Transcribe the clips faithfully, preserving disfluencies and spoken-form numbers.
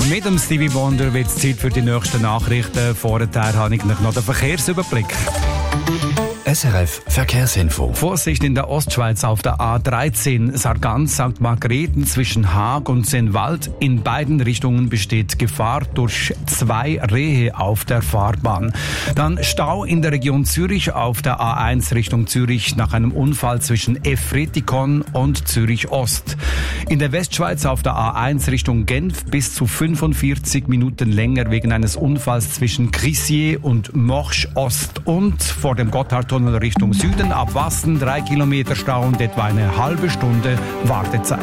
Mit dem Stevie Wonder wird es Zeit für die nächsten Nachrichten. Vorher habe ich noch den Verkehrsüberblick. S R F Verkehrsinfo. Vorsicht in der Ostschweiz auf der A dreizehn Sargans Sankt Margrethen zwischen Haag und Sennwald. In beiden Richtungen besteht Gefahr durch zwei Rehe auf der Fahrbahn. Dann Stau in der Region Zürich auf der A eins Richtung Zürich nach einem Unfall zwischen Efretikon und Zürich Ost. In der Westschweiz auf der A eins Richtung Genf bis zu fünfundvierzig Minuten länger wegen eines Unfalls zwischen Crissier und Morsch Ost. Und vor dem Gotthardtunnel Richtung Süden ab Wassen drei Kilometer Stau und etwa eine halbe Stunde Wartezeit.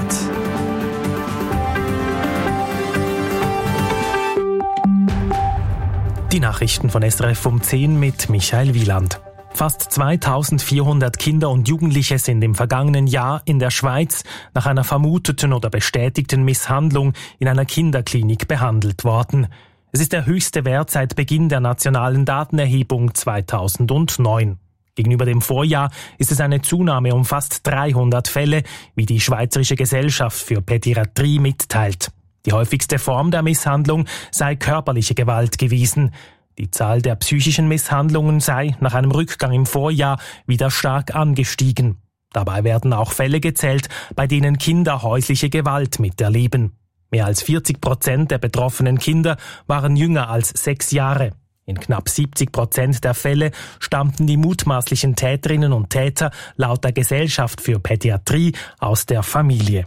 Die Nachrichten von S R F um zehn mit Michael Wieland. Fast zweitausendvierhundert Kinder und Jugendliche sind im vergangenen Jahr in der Schweiz nach einer vermuteten oder bestätigten Misshandlung in einer Kinderklinik behandelt worden. Es ist der höchste Wert seit Beginn der nationalen Datenerhebung zweitausendneun. Gegenüber dem Vorjahr ist es eine Zunahme um fast dreihundert Fälle, wie die Schweizerische Gesellschaft für Pädiatrie mitteilt. Die häufigste Form der Misshandlung sei körperliche Gewalt gewesen. Die Zahl der psychischen Misshandlungen sei nach einem Rückgang im Vorjahr wieder stark angestiegen. Dabei werden auch Fälle gezählt, bei denen Kinder häusliche Gewalt miterleben. Mehr als vierzig Prozent der betroffenen Kinder waren jünger als sechs Jahre. In knapp siebzig Prozent der Fälle stammten die mutmaßlichen Täterinnen und Täter laut der Gesellschaft für Pädiatrie aus der Familie.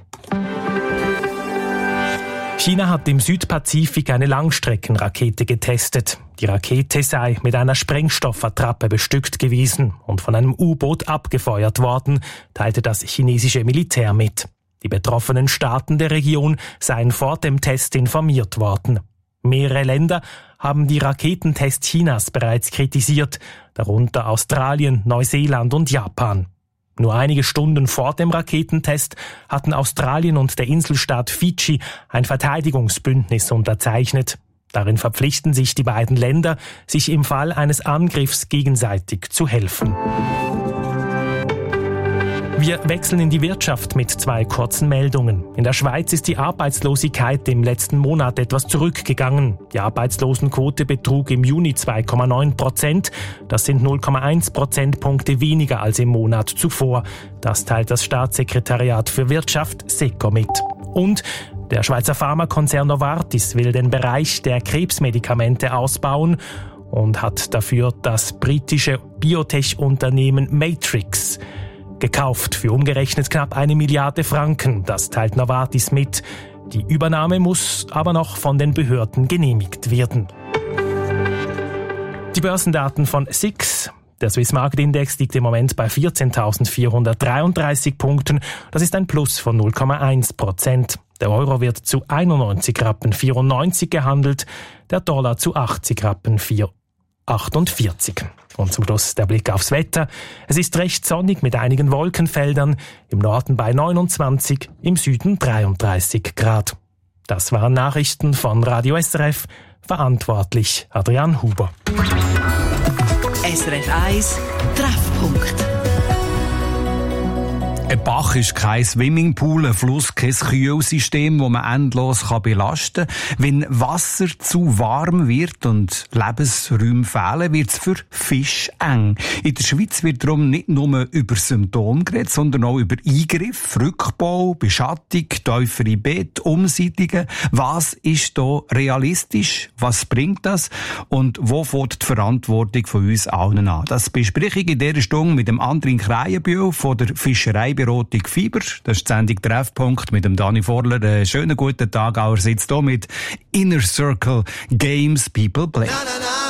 China hat im Südpazifik eine Langstreckenrakete getestet. Die Rakete sei mit einer Sprengstoffattrappe bestückt gewesen und von einem U-Boot abgefeuert worden, teilte das chinesische Militär mit. Die betroffenen Staaten der Region seien vor dem Test informiert worden. Mehrere Länder haben die Raketentests Chinas bereits kritisiert, darunter Australien, Neuseeland und Japan. Nur einige Stunden vor dem Raketentest hatten Australien und der Inselstaat Fidschi ein Verteidigungsbündnis unterzeichnet. Darin verpflichten sich die beiden Länder, sich im Fall eines Angriffs gegenseitig zu helfen. Wir wechseln in die Wirtschaft mit zwei kurzen Meldungen. In der Schweiz ist die Arbeitslosigkeit im letzten Monat etwas zurückgegangen. Die Arbeitslosenquote betrug im Juni zwei Komma neun Prozent. Das sind null Komma eins Prozentpunkte weniger als im Monat zuvor. Das teilt das Staatssekretariat für Wirtschaft SECO mit. Und der Schweizer Pharmakonzern Novartis will den Bereich der Krebsmedikamente ausbauen und hat dafür das britische Biotech-Unternehmen Matrix gekauft für umgerechnet knapp eine Milliarde Franken. Das teilt Novartis mit. Die Übernahme muss aber noch von den Behörden genehmigt werden. Die Börsendaten von S I X. Der Swiss Market Index liegt im Moment bei vierzehntausendvierhundertdreiunddreißig Punkten. Das ist ein Plus von null Komma eins Prozent. Der Euro wird zu einundneunzig Rappen vierundneunzig gehandelt, der Dollar zu achtzig Rappen achtundvierzig. Und zum Schluss der Blick aufs Wetter. Es ist recht sonnig mit einigen Wolkenfeldern, im Norden bei neunundzwanzig, im Süden dreiunddreißig Grad. Das waren Nachrichten von Radio S R F, verantwortlich Adrian Huber. S R F eins Treffpunkt. Ein Bach ist kein Swimmingpool, ein Fluss kein Kühlsystem, das man endlos belasten kann. Wenn Wasser zu warm wird und Lebensräume fehlen, wird es für Fisch eng. In der Schweiz wird darum nicht nur über Symptome geredet, sondern auch über Eingriff, Rückbau, Beschattung, tiefere Bett, Umsiedlungen. Was ist da realistisch? Was bringt das? Und wo fängt die Verantwortung von uns allen an? Das bespreche ich in dieser Stunde mit dem Andrin Kreienbühl von der Fischerei Beratung Fiber. Das ist die Sendung Treffpunkt mit dem Dani Vorler. Einen schönen guten Tag. Er sitzt hier mit Inner Circle Games People Play.